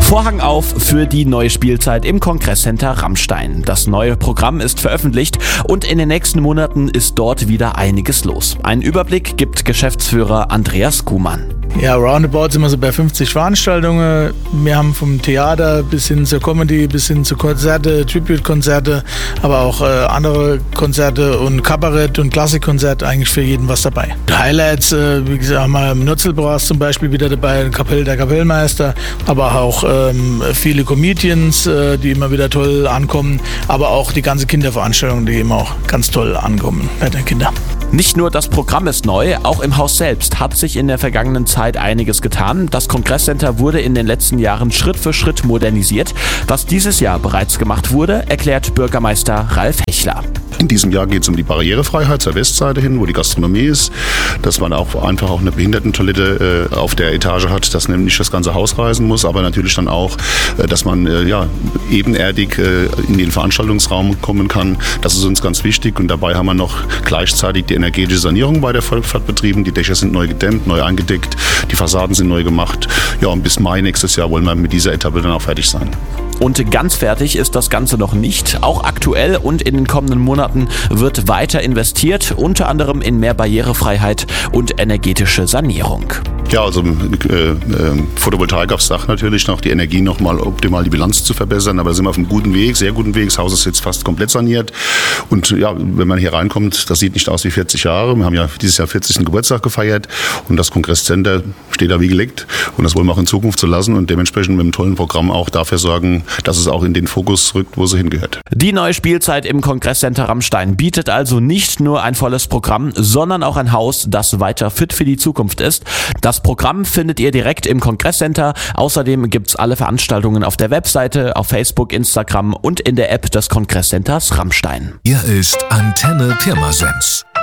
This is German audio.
Vorhang auf für die neue Spielzeit im Kongresscenter Rammstein. Das neue Programm ist veröffentlicht und in den nächsten Monaten ist dort wieder einiges los. Einen Überblick gibt Geschäftsführer Andreas Kuhmann. Ja, roundabout sind wir so bei 50 Veranstaltungen. Wir haben vom Theater bis hin zur Comedy, bis hin zu Konzerte, Tribute-Konzerte, aber auch andere Konzerte und Kabarett und Klassikkonzert, eigentlich für jeden was dabei. Die Highlights, wie gesagt, haben wir im Nutzelbras zum Beispiel wieder dabei, der Kapellmeister, aber auch viele Comedians, die immer wieder toll ankommen, aber auch die ganze Kinderveranstaltung, die immer auch ganz toll ankommen bei den Kindern. Nicht nur das Programm ist neu, auch im Haus selbst hat sich in der vergangenen Zeit einiges getan. Das Kongresscenter wurde in den letzten Jahren Schritt für Schritt modernisiert. Was dieses Jahr bereits gemacht wurde, erklärt Bürgermeister Ralf Hechler. In diesem Jahr geht es um die Barrierefreiheit zur Westseite hin, wo die Gastronomie ist, dass man auch einfach eine Behindertentoilette auf der Etage hat, dass man nicht das ganze Haus reisen muss, aber natürlich dann auch, dass man ebenerdig in den Veranstaltungsraum kommen kann. Das ist uns ganz wichtig und dabei haben wir noch gleichzeitig die energetische Sanierung bei der Volksfahrt betrieben. Die Dächer sind neu gedämmt, neu eingedeckt, die Fassaden sind neu gemacht. Ja, und bis Mai nächstes Jahr wollen wir mit dieser Etappe dann auch fertig sein. Und ganz fertig ist das Ganze noch nicht. Auch aktuell und in den kommenden Monaten wird weiter investiert, unter anderem in mehr Barrierefreiheit und energetische Sanierung. Ja, also Photovoltaik aufs Dach natürlich noch, die Energie nochmal optimal die Bilanz zu verbessern, aber da sind wir auf einem guten Weg, sehr guten Weg. Das Haus ist jetzt fast komplett saniert und ja, wenn man hier reinkommt, das sieht nicht aus wie 40 Jahre. Wir haben ja dieses Jahr 40. Geburtstag gefeiert und das Kongresscenter steht da wie gelegt und das wollen wir auch in Zukunft so lassen und dementsprechend mit einem tollen Programm auch dafür sorgen, dass es auch in den Fokus rückt, wo sie hingehört. Die neue Spielzeit im Kongresscenter Rammstein bietet also nicht nur ein volles Programm, sondern auch ein Haus, das weiter fit für die Zukunft ist. Das Programm findet ihr direkt im Kongresscenter. Außerdem gibt's alle Veranstaltungen auf der Webseite, auf Facebook, Instagram und in der App des Kongresscenters Rammstein. Hier ist Antenne Pirmasens.